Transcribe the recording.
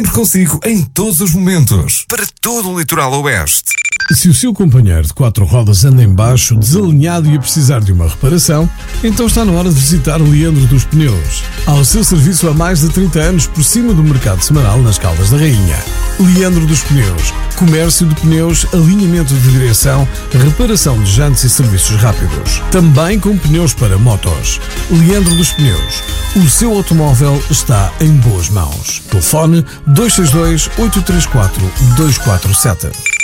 consigo em todos os momentos, para todo o litoral oeste. Se o seu companheiro de 4 rodas anda em baixo, desalinhado e a precisar de uma reparação, então está na hora de visitar Leandro dos Pneus. Ao seu serviço há mais de 30 anos por cima do mercado semanal nas Caldas da Rainha. Leandro dos Pneus. Comércio de pneus, alinhamento de direção, reparação de jantes e serviços rápidos. Também com pneus para motos. Leandro dos Pneus. O seu automóvel está em boas mãos. Telefone 262 834 247.